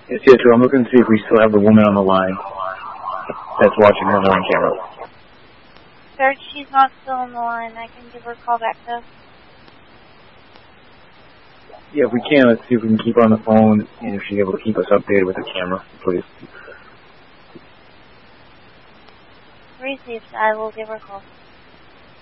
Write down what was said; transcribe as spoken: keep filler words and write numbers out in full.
Yes, yeah, too. I'm looking to see if we still have the woman on the line that's watching her on camera. Sir, she's not still on the line. I can give her a call back, though. Yeah, if we can, let's see if we can keep her on the phone and if she's able to keep us updated with the camera, please. Received. I will give her a call.